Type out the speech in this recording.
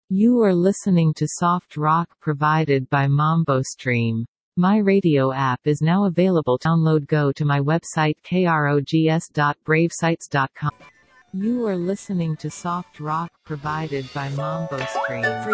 You are listening to soft rock provided by MamboStream. My radio app is now available to download. Go to my website krogs.bravesites.com. You are listening to soft rock provided by MamboStream.